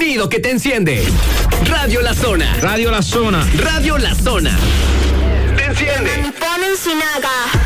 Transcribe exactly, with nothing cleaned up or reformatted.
sonido que te enciende. Radio La Zona. Radio La Zona. Radio La Zona. Te enciende. Ponen Sinaga.